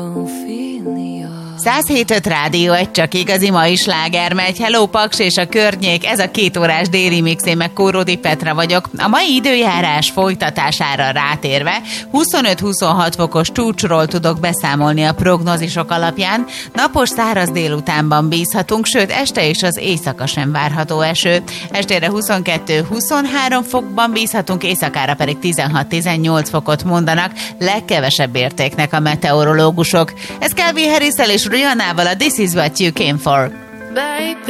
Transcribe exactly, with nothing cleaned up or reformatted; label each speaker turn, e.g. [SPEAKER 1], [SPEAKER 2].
[SPEAKER 1] száz hét öt rádió, egy csak igazi mai sláger megy. Hello Paks és a környék, ez a két órás déli mix, én meg Kóródi Petra vagyok. A mai időjárás folytatására rátérve huszonöt-huszonhat fokos csúcsról tudok beszámolni a prognózisok alapján. Napos száraz délutánban bízhatunk, sőt este és az éjszaka sem várható eső. Estére huszonkettő-huszonhárom fokban bízhatunk, éjszakára pedig tizenhat-tizennyolc fokot mondanak legkevesebb értéknek a meteorológusok. Ez Calvin Harris-el és Rihannával a This Is What You Came For.
[SPEAKER 2] Baby.